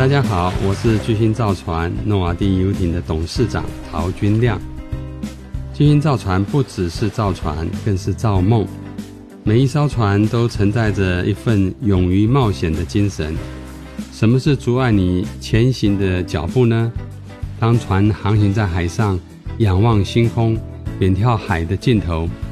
大家好，我是巨星造船诺瓦第游艇的董事长陶君亮。巨星造船不只是造船，更是造梦。每一艘船都承载着一份勇于冒险的精神。什么是阻碍你前行的脚步呢？当船航行在海上，仰望星空，远眺海的尽头，